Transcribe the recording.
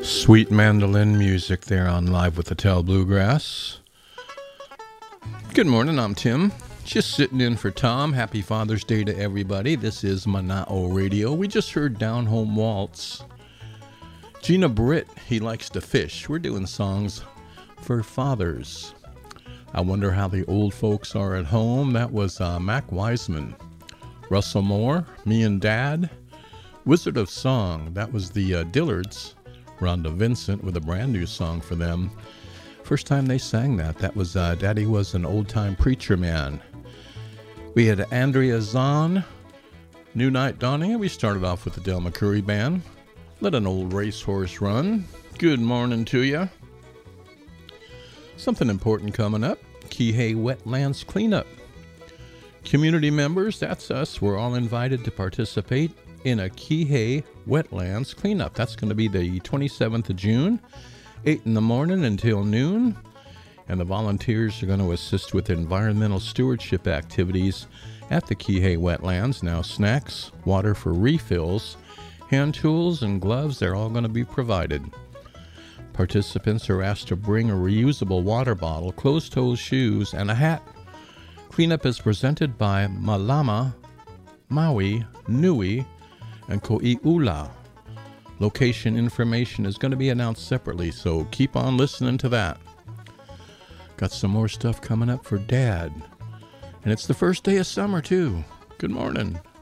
Sweet mandolin music there on Live with the Tell Bluegrass. Good morning, I'm Tim. Just sitting in for Tom. Happy Father's Day to everybody. This is Mana'o Radio. We just heard Down Home Waltz. Gina Britt, He Likes to Fish. We're doing songs for fathers. I wonder how the old folks are at home. That was Mac Wiseman. Russell Moore, Me and Dad. Wizard of Song, that was the Dillards. Rhonda Vincent with a brand new song for them. First time they sang that was Daddy Was an Old-Time Preacher Man. We had Andrea Zahn, New Night Dawning. We started off with the Del McCoury Band. Let an Old Racehorse Run. Good morning to you. Something important coming up. Kihei Wetlands Cleanup. Community members, that's us. We're all invited to participate in a Kihei Wetlands Cleanup. That's going to be the 27th of June, 8 in the morning until noon. And the volunteers are going to assist with environmental stewardship activities at the Kihei Wetlands. Now, snacks, water for refills, hand tools, and gloves, they're all going to be provided. Participants are asked to bring a reusable water bottle, closed-toe shoes, and a hat. Cleanup is presented by Malama, Maui, Nui, and Ko'i'ula. Location information is going to be announced separately, so keep on listening to that. Got some more stuff coming up for Dad. And it's the first day of summer, too. Good morning.